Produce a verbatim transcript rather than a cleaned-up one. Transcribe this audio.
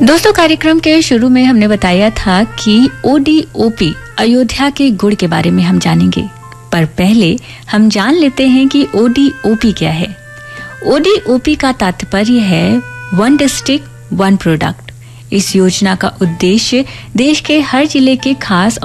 दोस्तों, कार्यक्रम के शुरू में हमने बताया था कि O D O P Ayodhya के गुड़ के बारे में हम जानेंगे, पर पहले हम जान लेते हैं कि ओ डी ओ पी क्या है। ओ डी ओ पी का तात्पर्य है वन डिस्ट्रिक्ट वन प्रोडक्ट। इस योजना का उद्देश्य देश के हर जिले के खास